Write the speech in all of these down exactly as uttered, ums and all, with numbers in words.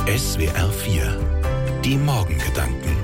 S W R vier, die Morgengedanken.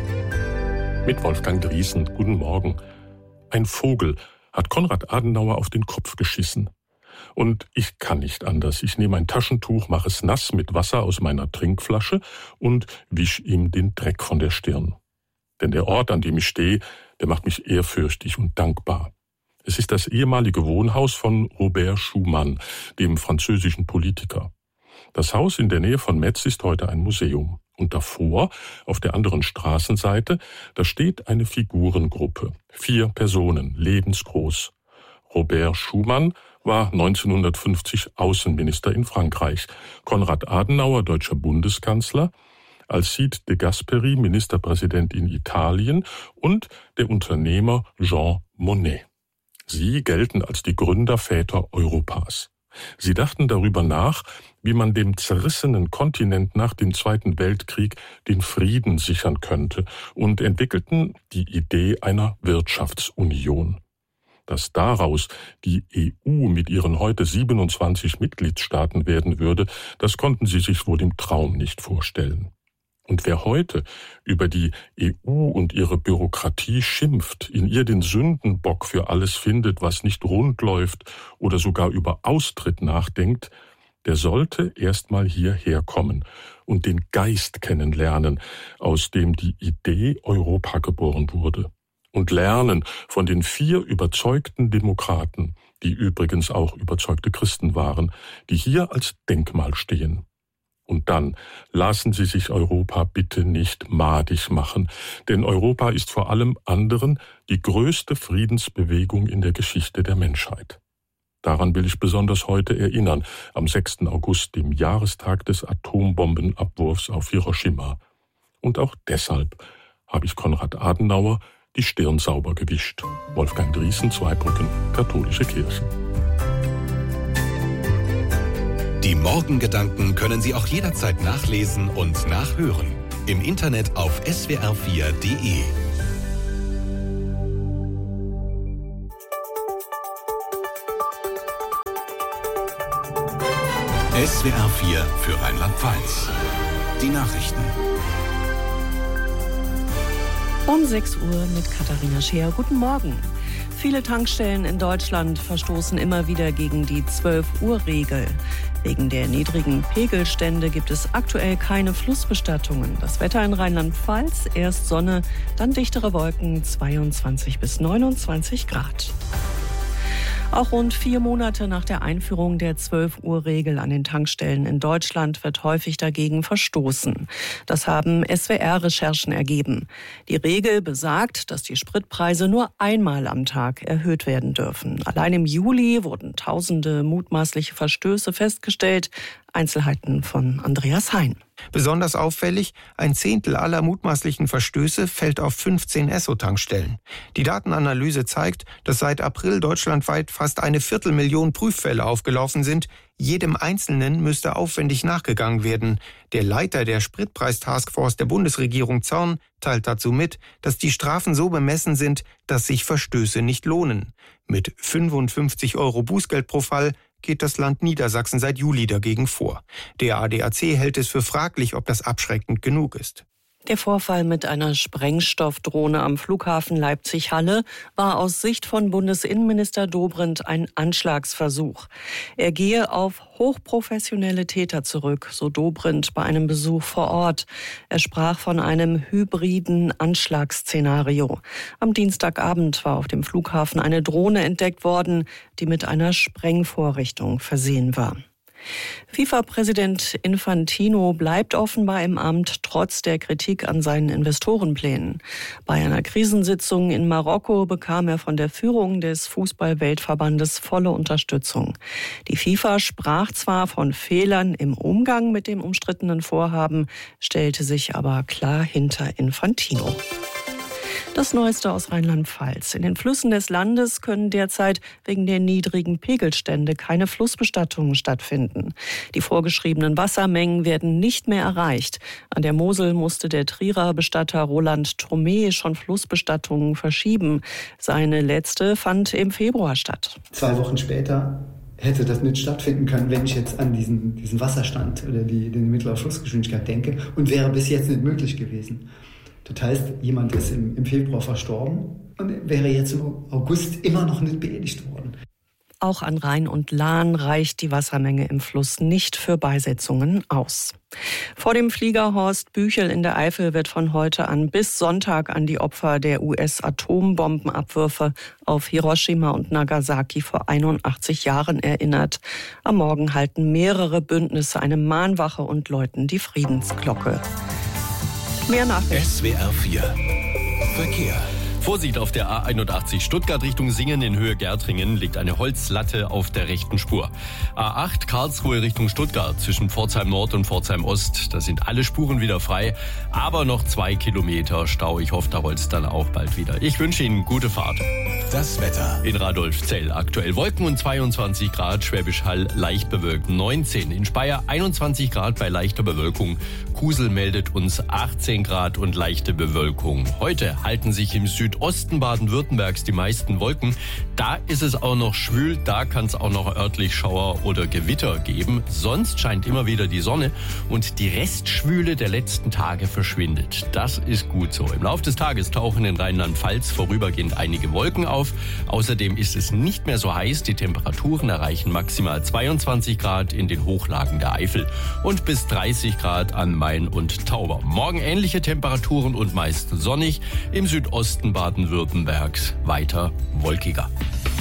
Mit Wolfgang Driesen, guten Morgen. Ein Vogel hat Konrad Adenauer auf den Kopf geschissen. Und ich kann nicht anders. Ich nehme ein Taschentuch, mache es nass mit Wasser aus meiner Trinkflasche und wisch ihm den Dreck von der Stirn. Denn der Ort, an dem ich stehe, der macht mich ehrfürchtig und dankbar. Es ist das ehemalige Wohnhaus von Robert Schuman, dem französischen Politiker. Das Haus in der Nähe von Metz ist heute ein Museum. Und davor, auf der anderen Straßenseite, da steht eine Figurengruppe. Vier Personen, lebensgroß. Robert Schuman war neunzehnhundertfünfzig Außenminister in Frankreich. Konrad Adenauer, deutscher Bundeskanzler. Alcide de Gasperi, Ministerpräsident in Italien. Und der Unternehmer Jean Monnet. Sie gelten als die Gründerväter Europas. Sie dachten darüber nach, wie man dem zerrissenen Kontinent nach dem Zweiten Weltkrieg den Frieden sichern könnte und entwickelten die Idee einer Wirtschaftsunion. Dass daraus die E U mit ihren heute siebenundzwanzig Mitgliedstaaten werden würde, das konnten sie sich wohl im Traum nicht vorstellen. Und wer heute über die E U und ihre Bürokratie schimpft, in ihr den Sündenbock für alles findet, was nicht rund läuft oder sogar über Austritt nachdenkt, der sollte erst mal hierher kommen und den Geist kennenlernen, aus dem die Idee Europa geboren wurde. Und lernen von den vier überzeugten Demokraten, die übrigens auch überzeugte Christen waren, die hier als Denkmal stehen. Und dann lassen Sie sich Europa bitte nicht madig machen, denn Europa ist vor allem anderen die größte Friedensbewegung in der Geschichte der Menschheit. Daran will ich besonders heute erinnern, am sechsten August, dem Jahrestag des Atombombenabwurfs auf Hiroshima. Und auch deshalb habe ich Konrad Adenauer die Stirn sauber gewischt. Wolfgang Driesen, Zweibrücken, Katholische Kirche. Die Morgengedanken können Sie auch jederzeit nachlesen und nachhören. Im Internet auf S W R vier Punkt de. S W R vier für Rheinland-Pfalz. Die Nachrichten. Um sechs Uhr mit Katharina Scheer. Guten Morgen. Viele Tankstellen in Deutschland verstoßen immer wieder gegen die zwölf Uhr Regel. Wegen der niedrigen Pegelstände gibt es aktuell keine Flussbestattungen. Das Wetter in Rheinland-Pfalz, erst Sonne, dann dichtere Wolken, zweiundzwanzig bis neunundzwanzig Grad. Auch rund vier Monate nach der Einführung der zwölf Uhr Regel an den Tankstellen in Deutschland wird häufig dagegen verstoßen. Das haben S W R-Recherchen ergeben. Die Regel besagt, dass die Spritpreise nur einmal am Tag erhöht werden dürfen. Allein im Juli wurden tausende mutmaßliche Verstöße festgestellt. Einzelheiten von Andreas Hein. Besonders auffällig, ein Zehntel aller mutmaßlichen Verstöße fällt auf fünfzehn Esso-Tankstellen. Die Datenanalyse zeigt, dass seit April deutschlandweit fast eine Viertelmillion Prüffälle aufgelaufen sind. Jedem Einzelnen müsste aufwendig nachgegangen werden. Der Leiter der Spritpreistaskforce der Bundesregierung Zorn teilt dazu mit, dass die Strafen so bemessen sind, dass sich Verstöße nicht lohnen. Mit fünfundfünfzig Euro Bußgeld pro Fall geht das Land Niedersachsen seit Juli dagegen vor. Der A D A C hält es für fraglich, ob das abschreckend genug ist. Der Vorfall mit einer Sprengstoffdrohne am Flughafen Leipzig-Halle war aus Sicht von Bundesinnenminister Dobrindt ein Anschlagsversuch. Er gehe auf hochprofessionelle Täter zurück, so Dobrindt bei einem Besuch vor Ort. Er sprach von einem hybriden Anschlagsszenario. Am Dienstagabend war auf dem Flughafen eine Drohne entdeckt worden, die mit einer Sprengvorrichtung versehen war. FIFA-Präsident Infantino bleibt offenbar im Amt, trotz der Kritik an seinen Investorenplänen. Bei einer Krisensitzung in Marokko bekam er von der Führung des Fußball-Weltverbandes volle Unterstützung. Die FIFA sprach zwar von Fehlern im Umgang mit dem umstrittenen Vorhaben, stellte sich aber klar hinter Infantino. Das Neueste aus Rheinland-Pfalz. In den Flüssen des Landes können derzeit wegen der niedrigen Pegelstände keine Flussbestattungen stattfinden. Die vorgeschriebenen Wassermengen werden nicht mehr erreicht. An der Mosel musste der Trierer Bestatter Roland Thomé schon Flussbestattungen verschieben. Seine letzte fand im Februar statt. Zwei Wochen später hätte das nicht stattfinden können, wenn ich jetzt an diesen, diesen Wasserstand oder die, die mittlere Flussgeschwindigkeit denke, und wäre bis jetzt nicht möglich gewesen. Das heißt, jemand ist im, im Februar verstorben und wäre jetzt im August immer noch nicht beerdigt worden. Auch an Rhein und Lahn reicht die Wassermenge im Fluss nicht für Beisetzungen aus. Vor dem Flieger Horst Büchel in der Eifel wird von heute an bis Sonntag an die Opfer der U S-Atombombenabwürfe auf Hiroshima und Nagasaki vor einundachtzig Jahren erinnert. Am Morgen halten mehrere Bündnisse eine Mahnwache und läuten die Friedensglocke. Mehr Nachrichten. S W R vier Verkehr. Vorsicht auf der A einundachtzig Stuttgart Richtung Singen in Höhe Gärtringen liegt eine Holzlatte auf der rechten Spur. A acht Karlsruhe Richtung Stuttgart zwischen Pforzheim Nord und Pforzheim Ost. Da sind alle Spuren wieder frei, aber noch zwei Kilometer Stau. Ich hoffe, da rollt's dann auch bald wieder. Ich wünsche Ihnen gute Fahrt. Das Wetter. In Radolfzell aktuell Wolken und zweiundzwanzig Grad, Schwäbisch Hall leicht bewölkt neunzehn. In Speyer einundzwanzig Grad bei leichter Bewölkung. Kusel meldet uns achtzehn Grad und leichte Bewölkung. Heute halten sich im Südosten Baden-Württembergs die meisten Wolken. Da ist es auch noch schwül, da kann es auch noch örtlich Schauer oder Gewitter geben. Sonst scheint immer wieder die Sonne und die Restschwüle der letzten Tage verschwindet. Das ist gut so. Im Laufe des Tages tauchen in Rheinland-Pfalz vorübergehend einige Wolken auf. Außerdem ist es nicht mehr so heiß. Die Temperaturen erreichen maximal zweiundzwanzig Grad in den Hochlagen der Eifel und bis dreißig Grad an Main und Tauber. Morgen ähnliche Temperaturen und meist sonnig. Im Südosten Baden-Württembergs weiter wolkiger.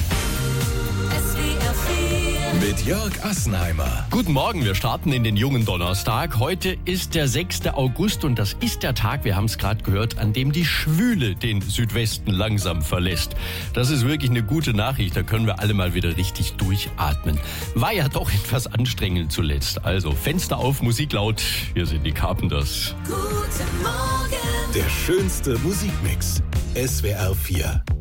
Mit Jörg Assenheimer. Guten Morgen, wir starten in den jungen Donnerstag. Heute ist der sechster August und das ist der Tag, wir haben es gerade gehört, an dem die Schwüle den Südwesten langsam verlässt. Das ist wirklich eine gute Nachricht, da können wir alle mal wieder richtig durchatmen. War ja doch etwas anstrengend zuletzt. Also Fenster auf, Musik laut, hier sind die Carpenters. Guten Morgen. Der schönste Musikmix. S W R vier.